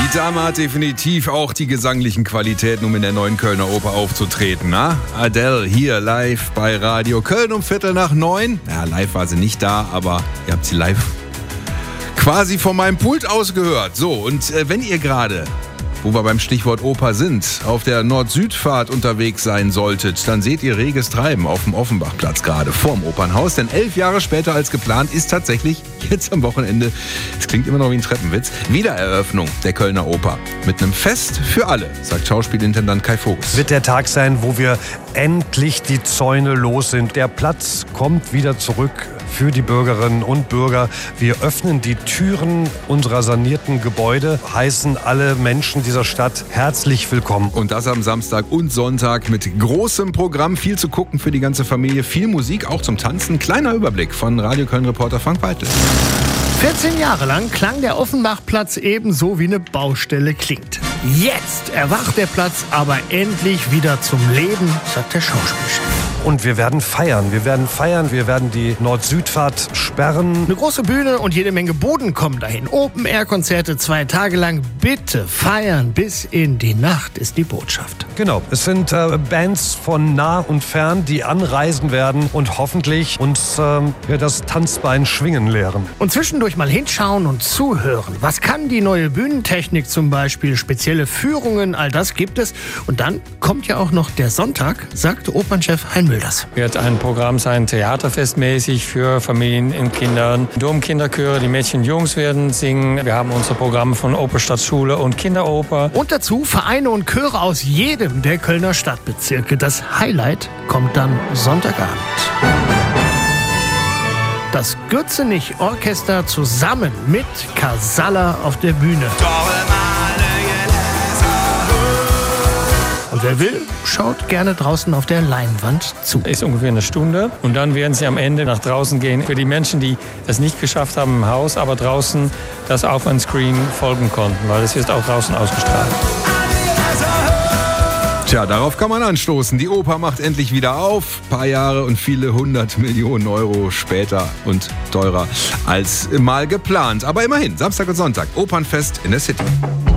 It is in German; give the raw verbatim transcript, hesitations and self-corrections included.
Die Dame hat definitiv auch die gesanglichen Qualitäten, um in der neuen Kölner Oper aufzutreten. Na? Adele hier live bei Radio Köln um Viertel nach neun. Ja, live war sie nicht da, aber ihr habt sie live quasi von meinem Pult aus gehört. So, und äh, wenn ihr gerade, wo wir beim Stichwort Oper sind, auf der Nord-Süd-Fahrt unterwegs sein solltet, dann seht ihr reges Treiben auf dem Offenbachplatz gerade vorm Opernhaus. Denn elf Jahre später als geplant ist tatsächlich jetzt am Wochenende, es klingt immer noch wie ein Treppenwitz, Wiedereröffnung der Kölner Oper. Mit einem Fest für alle, sagt Schauspielintendant Kai Voges. Wird der Tag sein, wo wir endlich die Zäune los sind. Der Platz kommt wieder zurück für die Bürgerinnen und Bürger. Wir öffnen die Türen unserer sanierten Gebäude, heißen alle Menschen dieser Stadt herzlich willkommen. Und das am Samstag und Sonntag mit großem Programm. Viel zu gucken für die ganze Familie, viel Musik, auch zum Tanzen. Kleiner Überblick von Radio Köln-Reporter Frank Weitel. vierzehn Jahre lang klang der Offenbachplatz ebenso wie eine Baustelle klingt. Jetzt erwacht der Platz aber endlich wieder zum Leben, sagt der Schauspielchef. Und wir werden feiern. Wir werden feiern. Wir werden die Nord-Süd-Fahrt sperren. Eine große Bühne und jede Menge Boden kommen dahin. Open-Air-Konzerte zwei Tage lang. Bitte feiern bis in die Nacht ist die Botschaft. Genau. Es sind äh, Bands von nah und fern, die anreisen werden und hoffentlich uns äh, ja, das Tanzbein schwingen lehren. Und zwischendurch mal hinschauen und zuhören. Was kann die neue Bühnentechnik zum Beispiel? Spezielle Führungen, all das gibt es. Und dann kommt ja auch noch der Sonntag, sagt Opernchef Hein Mülders. Wird ein Programm sein, theaterfestmäßig für Familien und Kindern. Domkinderchöre, die Mädchen und Jungs werden singen. Wir haben unser Programm von Oper statt Schule und Kinderoper. Und dazu Vereine und Chöre aus jedem der Kölner Stadtbezirke. Das Highlight kommt dann Sonntagabend. Das Gürzenich-Orchester zusammen mit Casalla auf der Bühne. Und wer will, schaut gerne draußen auf der Leinwand zu. Ist ungefähr eine Stunde und dann werden sie am Ende nach draußen gehen. Für die Menschen, die das nicht geschafft haben im Haus, aber draußen das auf ein Screen folgen konnten, weil es wird auch draußen ausgestrahlt. Tja, darauf kann man anstoßen. Die Oper macht endlich wieder auf. Ein paar Jahre und viele hundert Millionen Euro später und teurer als mal geplant. Aber immerhin, Samstag und Sonntag, Opernfest in der City.